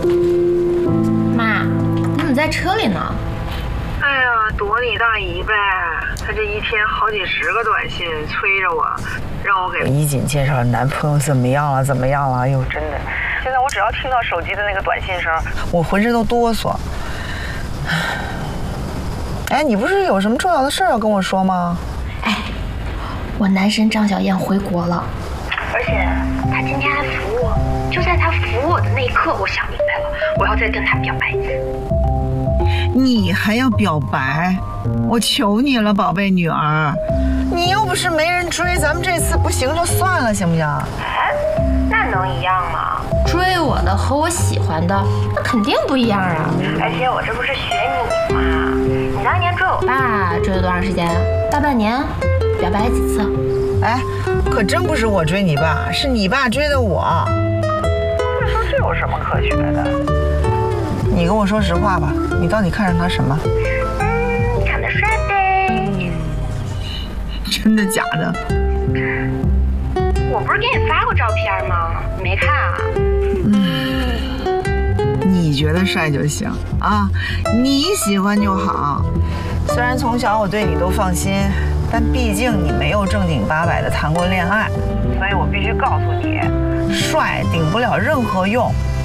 妈，你怎么在车里呢？ 哎呀，躲你大姨呗！她这一天好几十个短信催着我，让我给衣锦介绍男朋友怎么样了，怎么样了？哎呦，真的，现在我只要听到手机的那个短信声，我浑身都哆嗦。哎，你不是有什么重要的事要跟我说吗？ 哎，我男神张小燕回国了，而且他今天还扶我。就在他扶我的那一刻，我想明白了，我要再跟他表白一次。 你还要表白？我求你了，宝贝女儿，你又不是没人追，咱们这次不行就算了，行不行？ 哎，那能一样吗？追我的和我喜欢的，那肯定不一样啊！而且我这不是学你吗？你当年追我爸追了多长时间？大半年，表白了几次？ 哎，可真不是我追你爸，是你爸追的我。你说这有什么可学的？你跟我说实话吧，你到底看上他什么？ 长得帅呗。 真的假的？ 我不是给你发过照片吗？你没看啊？ 你觉得帅就行啊，你喜欢就好。虽然从小我对你都放心，但毕竟你没有正经八百的谈过恋爱，所以我必须告诉你，帅顶不了任何用。